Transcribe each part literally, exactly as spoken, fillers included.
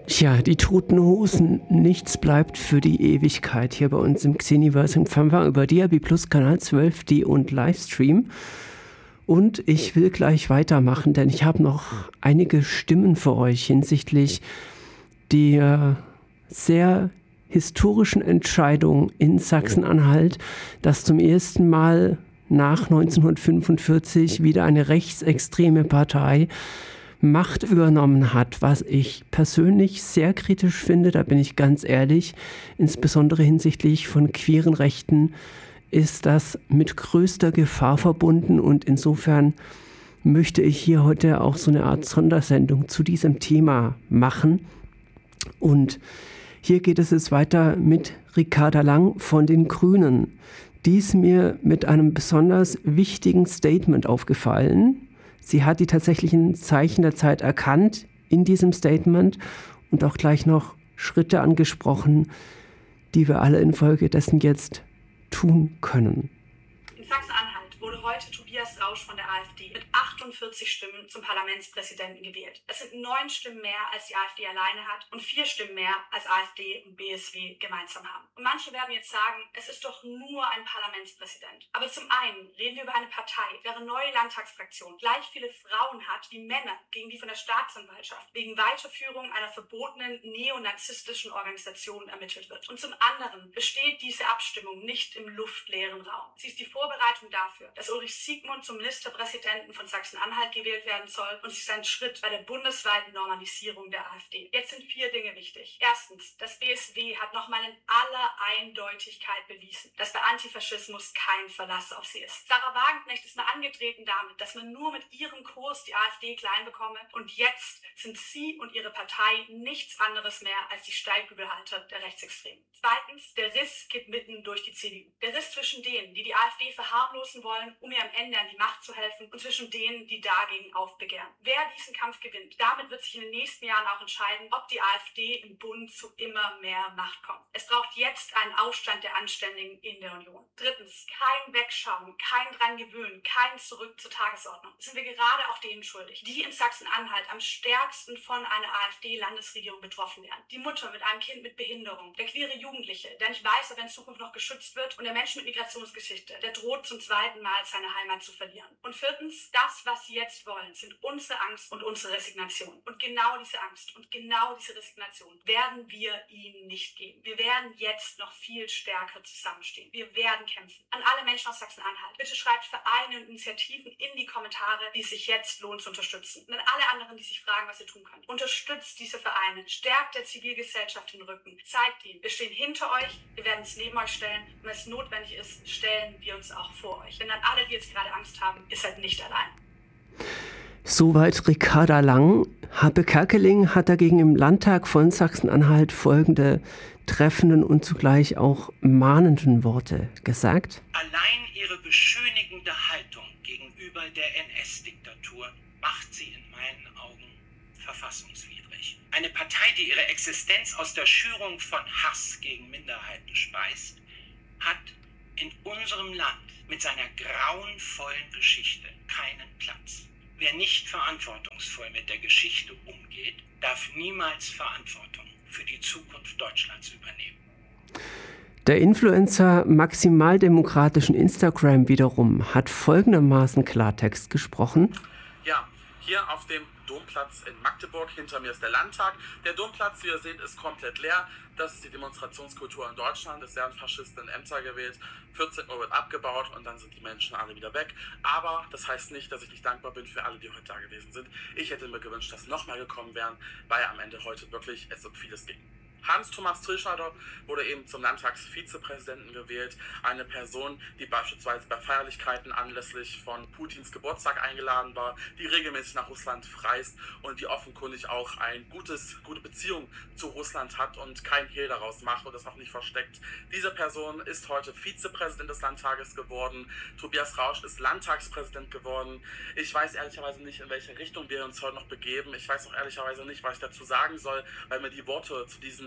Tja, die Toten Hosen, nichts bleibt für die Ewigkeit hier bei uns im Xeniverse in Fanfare über D A B Plus, Kanal zwölf D und Livestream. Und ich will gleich weitermachen, denn ich habe noch einige Stimmen für euch hinsichtlich der sehr historischen Entscheidung in Sachsen-Anhalt, dass zum ersten Mal nach neunzehnhundertfünfundvierzig wieder eine rechtsextreme Partei Macht übernommen hat, was ich persönlich sehr kritisch finde, da bin ich ganz ehrlich, insbesondere hinsichtlich von queeren Rechten ist das mit größter Gefahr verbunden und insofern möchte ich hier heute auch so eine Art Sondersendung zu diesem Thema machen. Und hier geht es jetzt weiter mit Ricarda Lang von den Grünen. Die ist mir mit einem besonders wichtigen Statement aufgefallen. Sie hat die tatsächlichen Zeichen der Zeit erkannt in diesem Statement und auch gleich noch Schritte angesprochen, die wir alle infolgedessen jetzt tun können. In Sachsen-Anhalt wurde heute Tobias Rausch von der AfD mit achtundvierzig Stimmen zum Parlamentspräsidenten gewählt. Das sind neun Stimmen mehr, als die AfD alleine hat und vier Stimmen mehr, als AfD und B S W gemeinsam haben. Und manche werden jetzt sagen, es ist doch nur ein Parlamentspräsident. Aber zum einen reden wir über eine Partei, deren neue Landtagsfraktion gleich viele Frauen hat wie Männer, gegen die von der Staatsanwaltschaft wegen Weiterführung einer verbotenen neonazistischen Organisation ermittelt wird. Und zum anderen besteht diese Abstimmung nicht im luftleeren Raum. Sie ist die Vorbereitung dafür, dass Ulrich Siegmund zum Ministerpräsidenten von Sachsen-Anhalt gewählt werden soll und sie ist ein Schritt bei der bundesweiten Normalisierung der AfD. Jetzt sind vier Dinge wichtig. Erstens, das B S W hat nochmal in aller Eindeutigkeit bewiesen, dass bei Antifaschismus kein Verlass auf sie ist. Sarah Wagenknecht ist mal angetreten damit, dass man nur mit ihrem Kurs die AfD klein bekomme und jetzt sind sie und ihre Partei nichts anderes mehr als die Steigbügelhalter der Rechtsextremen. Zweitens, der Riss geht mitten durch die C D U. Der Riss zwischen denen, die die AfD verharmlosen wollen, um ihr am Ende an die Macht zu helfen, und zwischen denen, die dagegen aufbegehren. Wer diesen Kampf gewinnt, damit wird sich in den nächsten Jahren auch entscheiden, ob die AfD im Bund zu immer mehr Macht kommt. Es braucht jetzt einen Aufstand der Anständigen in der Union. Drittens, kein Wegschauen, kein dran gewöhnen, kein Zurück zur Tagesordnung. Das sind wir gerade auch denen schuldig, die in Sachsen-Anhalt am stärksten von einer AfD-Landesregierung betroffen werden. Die Mutter mit einem Kind mit Behinderung, der queere Jugendliche, der nicht weiß, ob er in Zukunft noch geschützt wird, und der Mensch mit Migrationsgeschichte, der droht zum zweiten Mal seine Heimat zu verlieren. Und viertens, das, was sie jetzt wollen, sind unsere Angst und unsere Resignation. Und genau diese Angst und genau diese Resignation werden wir ihnen nicht geben. Wir werden jetzt noch viel stärker zusammenstehen. Wir werden kämpfen. An alle Menschen aus Sachsen-Anhalt, bitte schreibt Vereine und Initiativen in die Kommentare, die es sich jetzt lohnt zu unterstützen. Und an alle anderen, die sich fragen, was ihr tun könnt. Unterstützt diese Vereine, stärkt der Zivilgesellschaft den Rücken, zeigt ihnen, wir stehen hinter euch, wir werden es neben euch stellen und wenn es notwendig ist, stellen wir uns auch vor euch. Denn an alle, die jetzt gerade Angst haben, ihr seid nicht allein. Soweit Ricarda Lang. Happe Kerkeling hat dagegen im Landtag von Sachsen-Anhalt folgende treffenden und zugleich auch mahnenden Worte gesagt. Allein ihre beschönigende Haltung gegenüber der N S-Diktatur macht sie in meinen Augen verfassungswidrig. Eine Partei, die ihre Existenz aus der Schürung von Hass gegen Minderheiten speist, hat in unserem Land mit seiner grauenvollen Geschichte keinen Platz. Wer nicht verantwortungsvoll mit der Geschichte umgeht, darf niemals Verantwortung für die Zukunft Deutschlands übernehmen. Der Influencer maximaldemokratischen Instagram wiederum hat folgendermaßen Klartext gesprochen. Ja, hier auf dem Domplatz in Magdeburg, hinter mir ist der Landtag. Der Domplatz, wie ihr seht, ist komplett leer. Das ist die Demonstrationskultur in Deutschland. Es werden Faschisten in Ämter gewählt. vierzehn Uhr wird abgebaut und dann sind die Menschen alle wieder weg. Aber das heißt nicht, dass ich nicht dankbar bin für alle, die heute da gewesen sind. Ich hätte mir gewünscht, dass nochmal gekommen wären, weil am Ende heute wirklich es um vieles ging. Hans-Thomas Trischneider wurde eben zum Landtagsvizepräsidenten gewählt. Eine Person, die beispielsweise bei Feierlichkeiten anlässlich von Putins Geburtstag eingeladen war, die regelmäßig nach Russland reist und die offenkundig auch eine gute Beziehung zu Russland hat und kein Hehl daraus macht und das auch nicht versteckt. Diese Person ist heute Vizepräsident des Landtages geworden. Tobias Rausch ist Landtagspräsident geworden. Ich weiß ehrlicherweise nicht, in welche Richtung wir uns heute noch begeben. Ich weiß auch ehrlicherweise nicht, was ich dazu sagen soll, weil mir die Worte zu diesen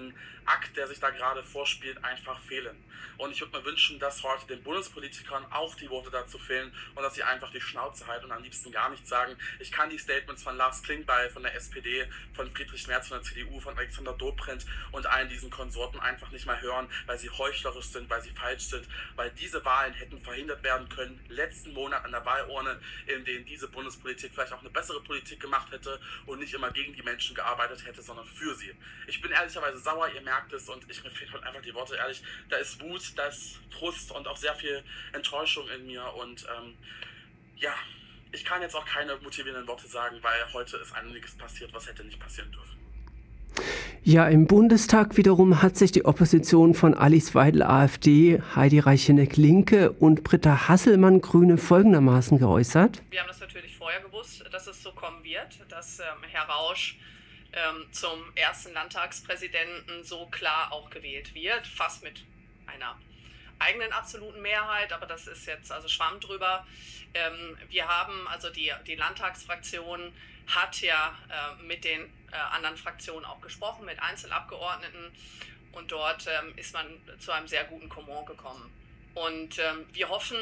diesen Akt, der sich da gerade vorspielt, einfach fehlen. Und ich würde mir wünschen, dass heute den Bundespolitikern auch die Worte dazu fehlen und dass sie einfach die Schnauze halten und am liebsten gar nichts sagen. Ich kann die Statements von Lars Klingbeil, von der S P D, von Friedrich Merz von der C D U, von Alexander Dobrindt und allen diesen Konsorten einfach nicht mehr hören, weil sie heuchlerisch sind, weil sie falsch sind, weil diese Wahlen hätten verhindert werden können, letzten Monat an der Wahlurne, in denen diese Bundespolitik vielleicht auch eine bessere Politik gemacht hätte und nicht immer gegen die Menschen gearbeitet hätte, sondern für sie. Ich bin ehrlicherweise sauer, ihr merkt es, und ich mir fehlen halt einfach die Worte, ehrlich, da ist Wut, da ist Frust und auch sehr viel Enttäuschung in mir und ähm, ja, ich kann jetzt auch keine motivierenden Worte sagen, weil heute ist einiges passiert, was hätte nicht passieren dürfen. Ja, im Bundestag wiederum hat sich die Opposition von Alice Weidel A f D, Heidi Reicheneck Linke und Britta Hasselmann Grüne folgendermaßen geäußert. Wir haben das natürlich vorher gewusst, dass es so kommen wird, dass ähm, Herr Rausch ähm, zum ersten Landtagspräsidenten so klar auch gewählt wird, fast mit einer eigenen absoluten Mehrheit, aber das ist jetzt also Schwamm drüber. Ähm, wir haben, also die, die Landtagsfraktion hat ja äh, mit den äh, anderen Fraktionen auch gesprochen, mit Einzelabgeordneten, und dort ähm, ist man zu einem sehr guten Kompromiss gekommen. Und ähm, wir hoffen,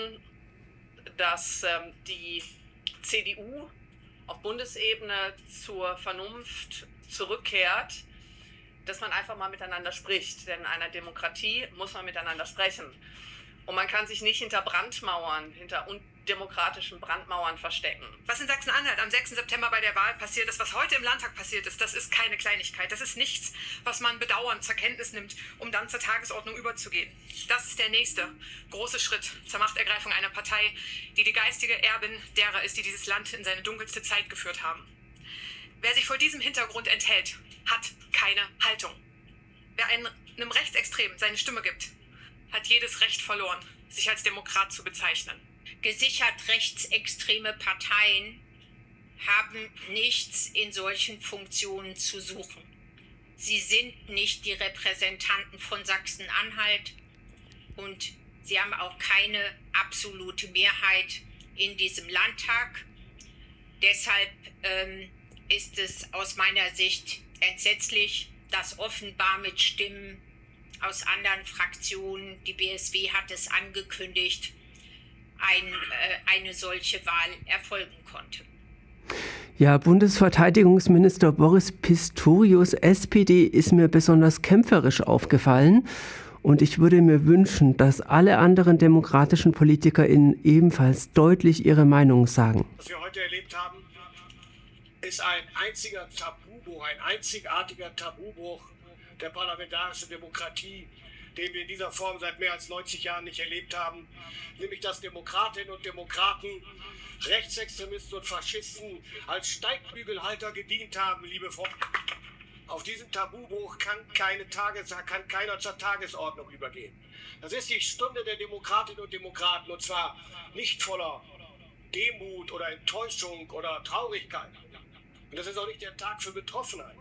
dass ähm, die C D U auf Bundesebene zur Vernunft zurückkehrt, dass man einfach mal miteinander spricht. Denn in einer Demokratie muss man miteinander sprechen. Und man kann sich nicht hinter Brandmauern, hinter undemokratischen Brandmauern verstecken. Was in Sachsen-Anhalt am sechsten September bei der Wahl passiert ist, was heute im Landtag passiert ist, das ist keine Kleinigkeit. Das ist nichts, was man bedauernd zur Kenntnis nimmt, um dann zur Tagesordnung überzugehen. Das ist der nächste große Schritt zur Machtergreifung einer Partei, die die geistige Erbin derer ist, die dieses Land in seine dunkelste Zeit geführt haben. Wer sich vor diesem Hintergrund enthält, hat keine Haltung. Wer einem Rechtsextremen seine Stimme gibt, hat jedes Recht verloren, sich als Demokrat zu bezeichnen. Gesichert rechtsextreme Parteien haben nichts in solchen Funktionen zu suchen. Sie sind nicht die Repräsentanten von Sachsen-Anhalt und sie haben auch keine absolute Mehrheit in diesem Landtag. Deshalb ähm, ist es aus meiner Sicht entsetzlich, dass offenbar mit Stimmen aus anderen Fraktionen, die B S W hat es angekündigt, ein, äh, eine solche Wahl erfolgen konnte. Ja, Bundesverteidigungsminister Boris Pistorius, S P D, ist mir besonders kämpferisch aufgefallen. Und ich würde mir wünschen, dass alle anderen demokratischen PolitikerInnen ebenfalls deutlich ihre Meinung sagen. Was wir heute erlebt haben, ist ein einziger Tabubruch, ein einzigartiger Tabubruch der parlamentarischen Demokratie, den wir in dieser Form seit mehr als neunzig Jahren nicht erlebt haben, nämlich dass Demokratinnen und Demokraten, Rechtsextremisten und Faschisten als Steigbügelhalter gedient haben, liebe Freunde. Auf diesen Tabubruch kann, keine Tages, kann keiner zur Tagesordnung übergehen. Das ist die Stunde der Demokratinnen und Demokraten, und zwar nicht voller Demut oder Enttäuschung oder Traurigkeit. Und das ist auch nicht der Tag für Betroffenheit.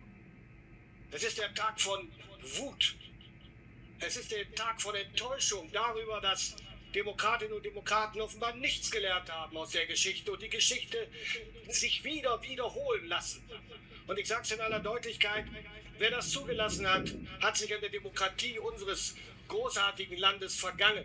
Es ist der Tag von Wut. Es ist der Tag von Enttäuschung darüber, dass Demokratinnen und Demokraten offenbar nichts gelernt haben aus der Geschichte und die Geschichte sich wieder wiederholen lassen. Und ich sage es in aller Deutlichkeit, wer das zugelassen hat, hat sich an der Demokratie unseres großartigen Landes vergangen.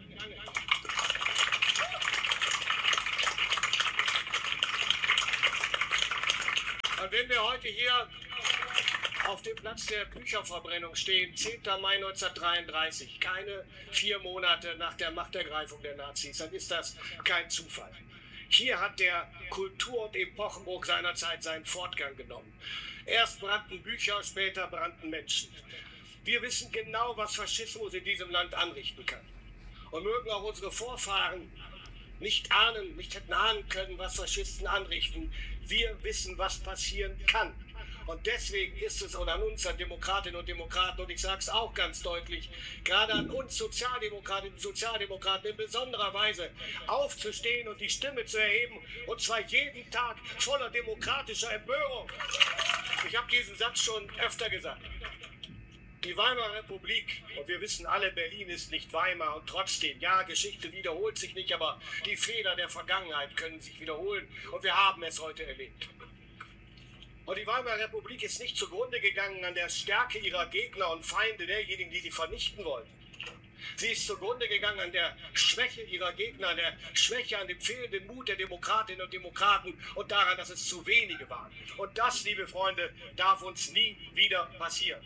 Und wenn wir heute hier auf dem Platz der Bücherverbrennung stehen, zehnter Mai neunzehnhundertdreiunddreißig, keine vier Monate nach der Machtergreifung der Nazis, dann ist das kein Zufall. Hier hat der Kultur- und Epochenbruch seinerzeit seinen Fortgang genommen. Erst brannten Bücher, später brannten Menschen. Wir wissen genau, was Faschismus in diesem Land anrichten kann. Und mögen auch unsere Vorfahren nicht ahnen, nicht hätten ahnen können, was Faschisten anrichten. Wir wissen, was passieren kann. Und deswegen ist es, und an uns, an Demokratinnen und Demokraten, und ich sage es auch ganz deutlich, gerade an uns Sozialdemokratinnen und Sozialdemokraten in besonderer Weise aufzustehen und die Stimme zu erheben, und zwar jeden Tag voller demokratischer Empörung. Ich habe diesen Satz schon öfter gesagt. Die Weimarer Republik, und wir wissen alle, Berlin ist nicht Weimar, und trotzdem, ja, Geschichte wiederholt sich nicht, aber die Fehler der Vergangenheit können sich wiederholen, und wir haben es heute erlebt. Und die Weimarer Republik ist nicht zugrunde gegangen an der Stärke ihrer Gegner und Feinde, derjenigen, die sie vernichten wollten. Sie ist zugrunde gegangen an der Schwäche ihrer Gegner, an der Schwäche, an dem fehlenden Mut der Demokratinnen und Demokraten und daran, dass es zu wenige waren. Und das, liebe Freunde, darf uns nie wieder passieren.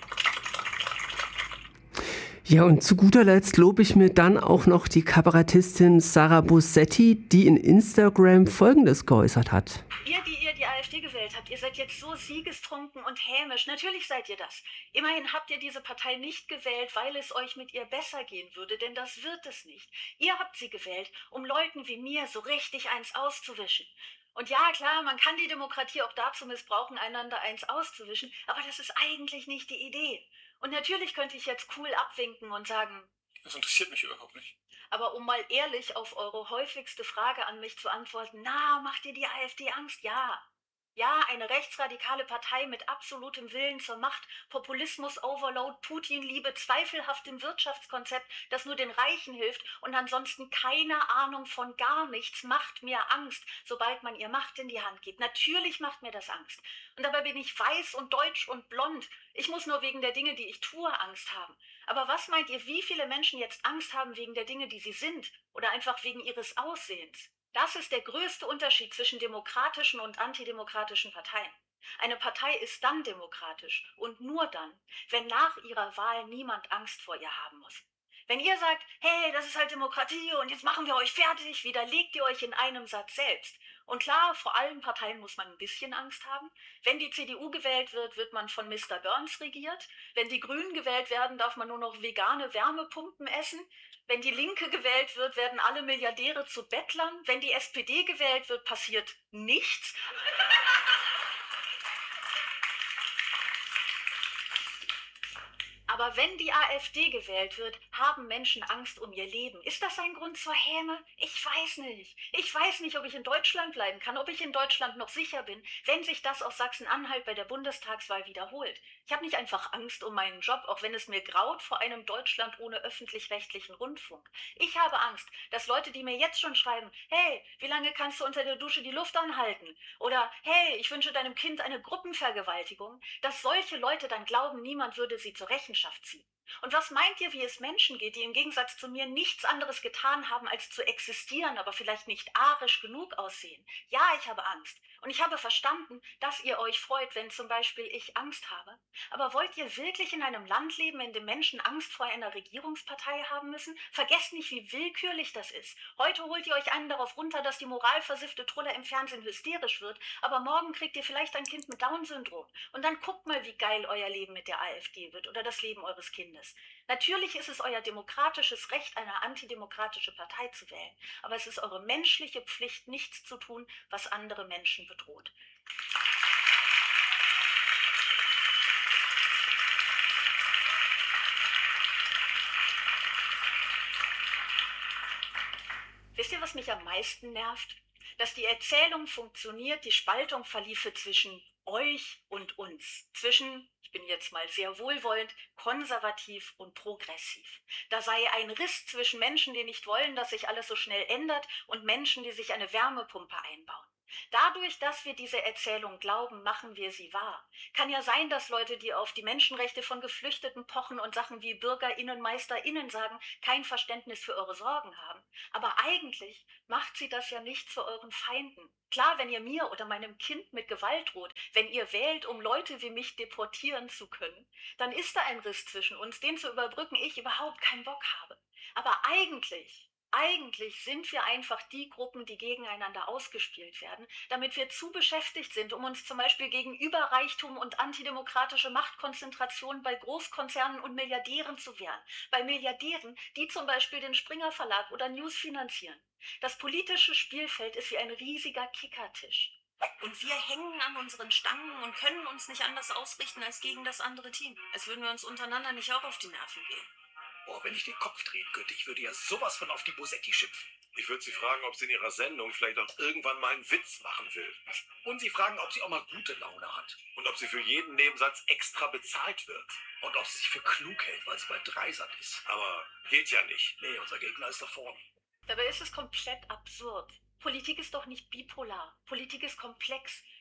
Ja, und zu guter Letzt lobe ich mir dann auch noch die Kabarettistin Sarah Bosetti, die in Instagram Folgendes geäußert hat. Ihr, die ihr die AfD gewählt habt, ihr seid jetzt so siegestrunken und hämisch. Natürlich seid ihr das. Immerhin habt ihr diese Partei nicht gewählt, weil es euch mit ihr besser gehen würde, denn das wird es nicht. Ihr habt sie gewählt, um Leuten wie mir so richtig eins auszuwischen. Und ja, klar, man kann die Demokratie auch dazu missbrauchen, einander eins auszuwischen, aber das ist eigentlich nicht die Idee. Und natürlich könnte ich jetzt cool abwinken und sagen, das interessiert mich überhaupt nicht. Aber um mal ehrlich auf eure häufigste Frage an mich zu antworten, na, macht dir die AfD Angst? Ja. Ja, eine rechtsradikale Partei mit absolutem Willen zur Macht, Populismus-Overload, Putin-Liebe, zweifelhaftem Wirtschaftskonzept, das nur den Reichen hilft und ansonsten keine Ahnung von gar nichts, macht mir Angst, sobald man ihr Macht in die Hand gibt. Natürlich macht mir das Angst. Und dabei bin ich weiß und deutsch und blond. Ich muss nur wegen der Dinge, die ich tue, Angst haben. Aber was meint ihr, wie viele Menschen jetzt Angst haben wegen der Dinge, die sie sind oder einfach wegen ihres Aussehens? Das ist der größte Unterschied zwischen demokratischen und antidemokratischen Parteien. Eine Partei ist dann demokratisch und nur dann, wenn nach ihrer Wahl niemand Angst vor ihr haben muss. Wenn ihr sagt, hey, das ist halt Demokratie und jetzt machen wir euch fertig, widerlegt ihr euch in einem Satz selbst. Und klar, vor allen Parteien muss man ein bisschen Angst haben. Wenn die C D U gewählt wird, wird man von Mister Burns regiert. Wenn die Grünen gewählt werden, darf man nur noch vegane Wärmepumpen essen. Wenn die Linke gewählt wird, werden alle Milliardäre zu Bettlern. Wenn die S P D gewählt wird, passiert nichts. Aber wenn die AfD gewählt wird, haben Menschen Angst um ihr Leben. Ist das ein Grund zur Häme? Ich weiß nicht. Ich weiß nicht, ob ich in Deutschland bleiben kann, ob ich in Deutschland noch sicher bin, wenn sich das aus Sachsen-Anhalt bei der Bundestagswahl wiederholt. Ich habe nicht einfach Angst um meinen Job, auch wenn es mir graut vor einem Deutschland ohne öffentlich-rechtlichen Rundfunk. Ich habe Angst, dass Leute, die mir jetzt schon schreiben, hey, wie lange kannst du unter der Dusche die Luft anhalten? Oder hey, ich wünsche deinem Kind eine Gruppenvergewaltigung, dass solche Leute dann glauben, niemand würde sie zur Rechenschaft ziehen. Und was meint ihr, wie es Menschen geht, die im Gegensatz zu mir nichts anderes getan haben, als zu existieren, aber vielleicht nicht arisch genug aussehen? Ja, ich habe Angst. Und ich habe verstanden, dass ihr euch freut, wenn zum Beispiel ich Angst habe. Aber wollt ihr wirklich in einem Land leben, in dem Menschen Angst vor einer Regierungspartei haben müssen? Vergesst nicht, wie willkürlich das ist. Heute holt ihr euch einen darauf runter, dass die moralversiffte Trulle im Fernsehen hysterisch wird, aber morgen kriegt ihr vielleicht ein Kind mit Down-Syndrom. Und dann guckt mal, wie geil euer Leben mit der AfD wird oder das Leben eures Kindes. Natürlich ist es euer demokratisches Recht, eine antidemokratische Partei zu wählen, aber es ist eure menschliche Pflicht, nichts zu tun, was andere Menschen bedroht. Wisst ihr, was mich am meisten nervt? Dass die Erzählung funktioniert, die Spaltung verliefe zwischen euch und uns, zwischen, ich bin jetzt mal sehr wohlwollend, konservativ und progressiv. Da sei ein Riss zwischen Menschen, die nicht wollen, dass sich alles so schnell ändert, und Menschen, die sich eine Wärmepumpe einbauen. Dadurch, dass wir diese Erzählung glauben, machen wir sie wahr. Kann ja sein, dass Leute, die auf die Menschenrechte von Geflüchteten pochen und Sachen wie BürgerInnen, MeisterInnen sagen, kein Verständnis für eure Sorgen haben. Aber eigentlich macht sie das ja nicht zu euren Feinden. Klar, wenn ihr mir oder meinem Kind mit Gewalt droht, wenn ihr wählt, um Leute wie mich deportieren zu können, dann ist da ein Riss zwischen uns, den zu überbrücken ich überhaupt keinen Bock habe. Aber eigentlich... Eigentlich sind wir einfach die Gruppen, die gegeneinander ausgespielt werden, damit wir zu beschäftigt sind, um uns zum Beispiel gegen Überreichtum und antidemokratische Machtkonzentration bei Großkonzernen und Milliardären zu wehren. Bei Milliardären, die zum Beispiel den Springer Verlag oder News finanzieren. Das politische Spielfeld ist wie ein riesiger Kickertisch. Und wir hängen an unseren Stangen und können uns nicht anders ausrichten als gegen das andere Team. Als würden wir uns untereinander nicht auch auf die Nerven gehen. Boah, wenn ich den Kopf drehen könnte, ich würde ja sowas von auf die Bosetti schimpfen. Ich würde sie fragen, ob sie in ihrer Sendung vielleicht auch irgendwann mal einen Witz machen will. Und sie fragen, ob sie auch mal gute Laune hat. Und ob sie für jeden Nebensatz extra bezahlt wird. Und ob sie sich für klug hält, weil sie bei Dreisat ist. Aber geht ja nicht. Nee, unser Gegner ist da vorne. Dabei ist es komplett absurd. Politik ist doch nicht bipolar. Politik ist komplex.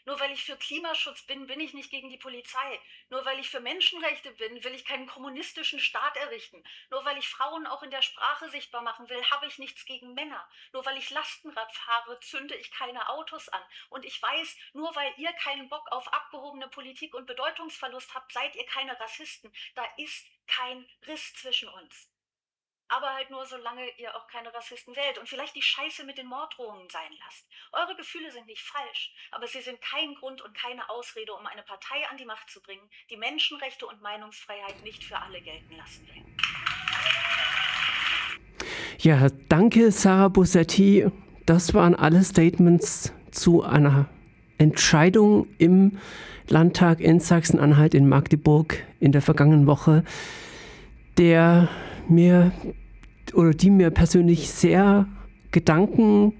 Nur weil ich für Klimaschutz bin, bin ich nicht gegen die Polizei. Nur weil ich für Menschenrechte bin, will ich keinen kommunistischen Staat errichten. Nur weil ich Frauen auch in der Sprache sichtbar machen will, habe ich nichts gegen Männer. Nur weil ich Lastenrad fahre, zünde ich keine Autos an. Und ich weiß, nur weil ihr keinen Bock auf abgehobene Politik und Bedeutungsverlust habt, seid ihr keine Rassisten. Da ist kein Riss zwischen uns. Aber halt nur, solange ihr auch keine Rassisten wählt und vielleicht die Scheiße mit den Morddrohungen sein lasst. Eure Gefühle sind nicht falsch, aber sie sind kein Grund und keine Ausrede, um eine Partei an die Macht zu bringen, die Menschenrechte und Meinungsfreiheit nicht für alle gelten lassen will. Ja, danke Sarah Bosetti. Das waren alle Statements zu einer Entscheidung im Landtag in Sachsen-Anhalt in Magdeburg in der vergangenen Woche, der mir oder die mir persönlich sehr Gedanken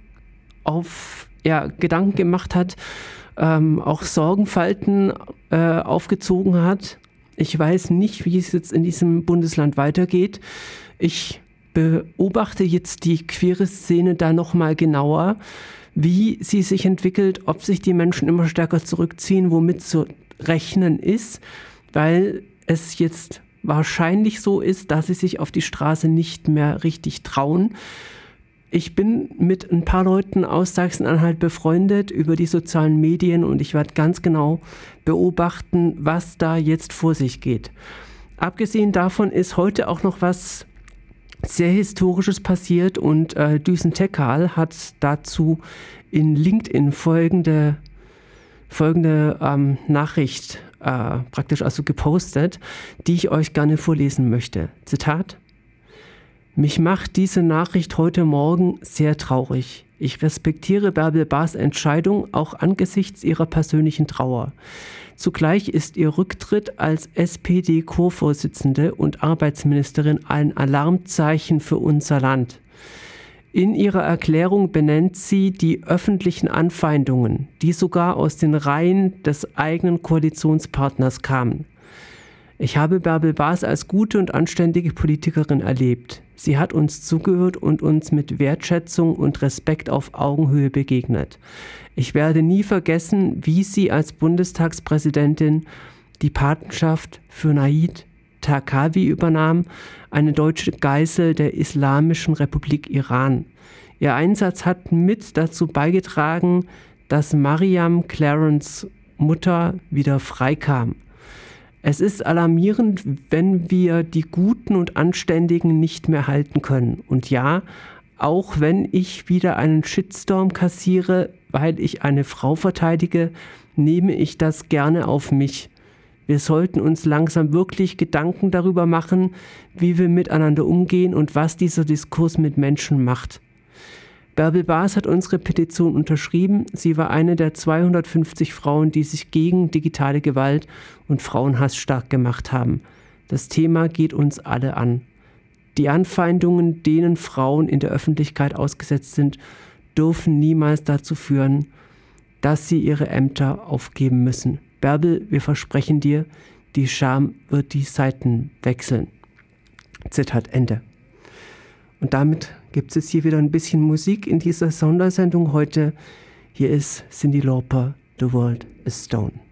auf ja Gedanken gemacht hat, ähm, auch Sorgenfalten äh, aufgezogen hat. Ich weiß nicht, wie es jetzt in diesem Bundesland weitergeht. Ich beobachte jetzt die queere Szene da noch mal genauer, wie sie sich entwickelt, ob sich die Menschen immer stärker zurückziehen, womit zu rechnen ist, weil es jetzt wahrscheinlich so ist, dass sie sich auf die Straße nicht mehr richtig trauen. Ich bin mit ein paar Leuten aus Sachsen-Anhalt befreundet über die sozialen Medien und ich werde ganz genau beobachten, was da jetzt vor sich geht. Abgesehen davon ist heute auch noch was sehr Historisches passiert und äh, Düsen Tekal hat dazu in LinkedIn folgende, folgende ähm, Nachricht äh, praktisch also gepostet, die ich euch gerne vorlesen möchte. Zitat: Mich macht diese Nachricht heute Morgen sehr traurig. Ich respektiere Bärbel Baas Entscheidung auch angesichts ihrer persönlichen Trauer. Zugleich ist ihr Rücktritt als S P D-Chorvorsitzende und Arbeitsministerin ein Alarmzeichen für unser Land. In ihrer Erklärung benennt sie die öffentlichen Anfeindungen, die sogar aus den Reihen des eigenen Koalitionspartners kamen. Ich habe Bärbel Baas als gute und anständige Politikerin erlebt. Sie hat uns zugehört und uns mit Wertschätzung und Respekt auf Augenhöhe begegnet. Ich werde nie vergessen, wie sie als Bundestagspräsidentin die Patenschaft für Naid Taqavi übernahm, eine deutsche Geisel der Islamischen Republik Iran. Ihr Einsatz hat mit dazu beigetragen, dass Mariam Clarence Mutter wieder freikam. Es ist alarmierend, wenn wir die Guten und Anständigen nicht mehr halten können. Und ja, auch wenn ich wieder einen Shitstorm kassiere, weil ich eine Frau verteidige, nehme ich das gerne auf mich. Wir sollten uns langsam wirklich Gedanken darüber machen, wie wir miteinander umgehen und was dieser Diskurs mit Menschen macht. Bärbel Baas hat unsere Petition unterschrieben. Sie war eine der zweihundertfünfzig Frauen, die sich gegen digitale Gewalt und Frauenhass stark gemacht haben. Das Thema geht uns alle an. Die Anfeindungen, denen Frauen in der Öffentlichkeit ausgesetzt sind, dürfen niemals dazu führen, dass sie ihre Ämter aufgeben müssen. Bärbel, wir versprechen dir, die Scham wird die Seiten wechseln. Zitat Ende. Und damit gibt es hier wieder ein bisschen Musik in dieser Sondersendung heute. Hier ist Cyndi Lauper, The World is Stone.